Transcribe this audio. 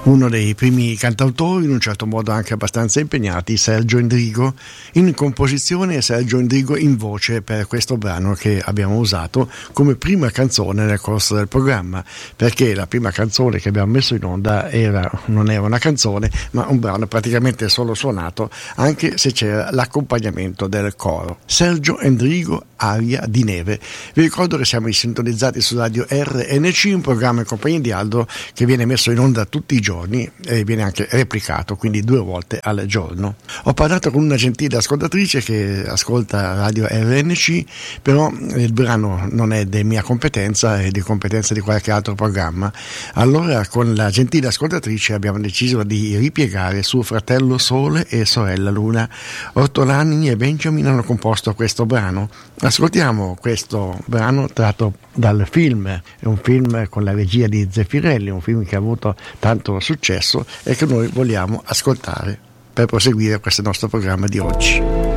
Uno dei primi cantautori, in un certo modo anche abbastanza impegnati, Sergio Endrigo in composizione e Sergio Endrigo in voce per questo brano che abbiamo usato come prima canzone nel corso del programma, perché la prima canzone che abbiamo messo in onda non era una canzone ma un brano praticamente solo suonato, anche se c'era l'accompagnamento del coro. Sergio Endrigo, Aria di neve. Vi ricordo che siamo sintonizzati su Radio RNC, un programma in compagnia di Aldo che viene messo in onda tutti i giorni e viene anche replicato, quindi 2 volte al giorno. Ho parlato con una gentile ascoltatrice che ascolta Radio RNC, però il brano non è di mia competenza, è di competenza di qualche altro programma. Allora con la gentile ascoltatrice abbiamo deciso di ripiegare su Fratello Sole e Sorella Luna. Ortolani e Benjamin hanno composto questo brano. Ascoltiamo questo brano tratto dal film, è un film con la regia di Zeffirelli, un film che ha avuto tanto successo e che noi vogliamo ascoltare per proseguire questo nostro programma di oggi.